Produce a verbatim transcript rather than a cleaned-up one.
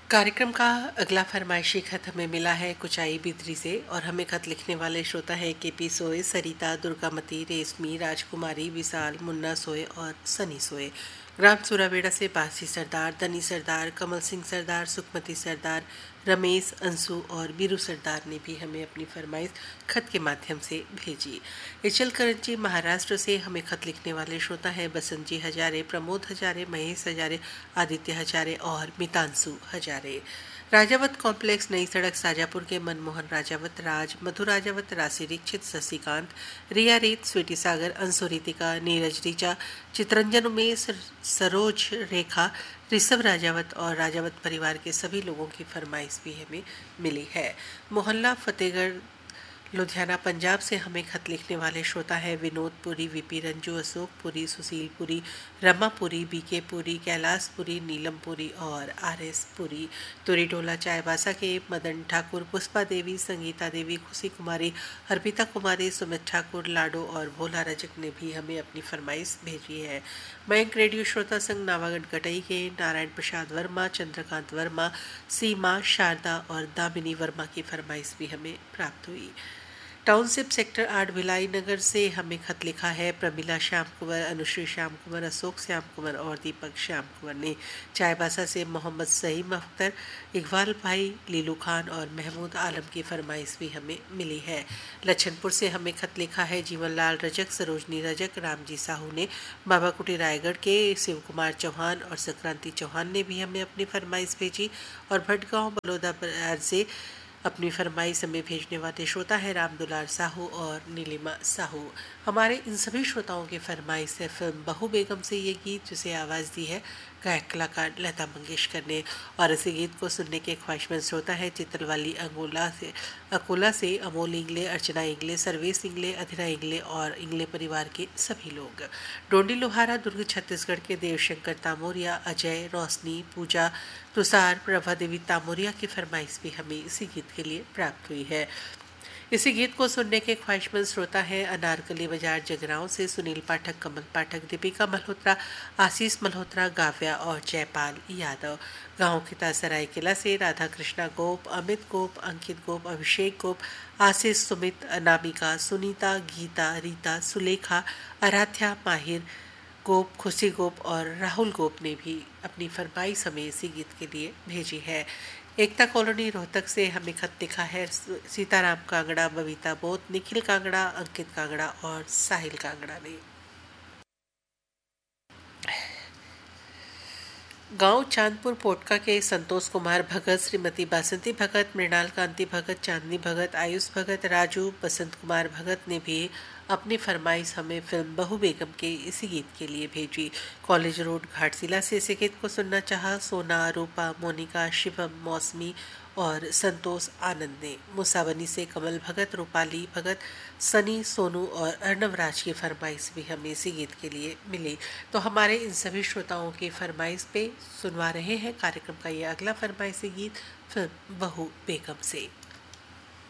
कार्यक्रम का अगला फरमाइशी खत हमें मिला है कुचाई बिदरी से और हमें खत लिखने वाले श्रोता है के पी सोए, सरिता, दुर्गामती, रेशमी, राजकुमारी, विशाल, मुन्ना सोए और सनी सोए। ग्राम सुरावेड़ा से बासी सरदार, दनी सरदार, कमल सिंह सरदार, सुखमती सरदार, रमेश, अंशु और बीरू सरदार ने भी हमें अपनी फरमाइश खत के माध्यम से भेजी। इचलकरंजी महाराष्ट्र से हमें खत लिखने वाले श्रोता हैं बसंत जी हजारे, प्रमोद हजारे, महेश हजारे, आदित्य हजारे और मितांशु हजारे। राजावत कॉम्प्लेक्स, नई सड़क, साजापुर के मनमोहन राजावत, राज, मधु राजावत, राशि दीक्षित, शशिकांत, रिया रीत, स्वीटी सागर, अंशु रितिका, नीरज रीचा, चित्रंजन उमेश, सरोज रेखा, ऋषभ राजावत और राजावत परिवार के सभी लोगों की फरमाइश भी हमें मिली है। मोहल्ला फतेहगढ़, लुधियाना, पंजाब से हमें खत लिखने वाले श्रोता है विनोद पुरी, वीपी रंजू, अशोक पुरी, सुशील पुरी, रमा पुरी, बीके पुरी, कैलाश पुरी, नीलम पुरी और आर एस पुरी। तुरीटोला चायबासा के मदन ठाकुर, पुष्पा देवी, संगीता देवी, खुशी कुमारी, अर्पिता कुमारी, सुमित ठाकुर, लाडो और भोला रजक ने भी हमें अपनी फरमाइश भेजी है। मयंक रेडियो श्रोता संघ नावागढ़ कटई के नारायण प्रसाद वर्मा, चंद्रकांत वर्मा, सीमा, शारदा और दामिनी वर्मा की फरमाइश भी हमें प्राप्त हुई। टाउनशिप सेक्टर आठ भिलाई नगर से हमें खत लिखा है प्रमिला श्याम कुंवर, अनुश्री श्याम कुंवर, अशोक श्याम कुंवर और दीपक श्याम कुंवर ने। चायबासा से मोहम्मद सईम अख्तर, इकबाल भाई, लीलू खान और महमूद आलम की फरमाइश भी हमें मिली है। लच्छनपुर से हमें खत लिखा है जीवनलाल रजक, सरोजनी रजक, रामजी साहू ने। बाबा कुटी रायगढ़ के शिव कुमार चौहान और संक्रांति चौहान ने भी हमें अपनी फरमाइश भेजी। और भटगांव बलौदा बाजार से अपनी फरमाइश हमें भेजने वाले श्रोता है राम दुलार साहू और नीलिमा साहू। हमारे इन सभी श्रोताओं की फरमाइश है फिल्म बहू बेगम से ये गीत, जिसे आवाज़ दी है गायक कलाकार लता मंगेशकर ने। और इसी गीत को सुनने के ख्वाहिशमंद श्रोता है चित्रवाली अंगोला से अकोला से अमोल इंगले, अर्चना इंगले, सर्वेश इंगले, अधिरा इंगले और इंगले परिवार के सभी लोग। डोंडी लोहारा, दुर्ग छत्तीसगढ़ के देवशंकर तामोरिया, अजय, रोशनी, पूजा, तुषार, प्रभा देवी तामोरिया की फरमाइश भी हमें इसी गीत के लिए प्राप्त हुई है। इसी गीत को सुनने के ख्वाहिशमंद श्रोता है अनारकली बाजार जगरांव से सुनील पाठक, कमल पाठक, दीपिका मल्होत्रा, आशीष मल्होत्रा, गाव्या और जयपाल यादव। गांव खिता सरायकेला से राधा कृष्णा गोप, अमित गोप, अंकित गोप, अभिषेक गोप, आशीष, सुमित, अनामिका, सुनीता, गीता, रीता, सुलेखा, आराध्या, माहिर गोप, खुशी गोप और राहुल गोप ने भी अपनी फरमाइश हमें इसी गीत के लिए भेजी है। एकता कॉलोनी रोहतक से हमें खत लिखा है सीताराम कांगड़ा, बबीता बोत, निखिल कांगड़ा, अंकित कांगड़ा और साहिल कांगड़ा ने। गांव चांदपुर पोटका के संतोष कुमार भगत, श्रीमती बासंती भगत, मृणाल कांति भगत, चांदनी भगत, आयुष भगत, राजू, बसंत कुमार भगत ने भी अपनी फरमाइश हमें फिल्म बहू बेगम के इसी गीत के लिए भेजी। कॉलेज रोड घाटशिला से इसी गीत को सुनना चाहा सोना, रूपा, मोनिका, शिवम, मौसमी और संतोष आनंद ने। मुसाबनी से कमल भगत, रूपाली भगत, सनी, सोनू और अर्णव राज की फरमाइश भी हमें इसी गीत के लिए मिली। तो हमारे इन सभी श्रोताओं की फरमाइश पे सुनवा रहे हैं कार्यक्रम का ये अगला फरमाइशी गीत फिल्म बहू बेगम से।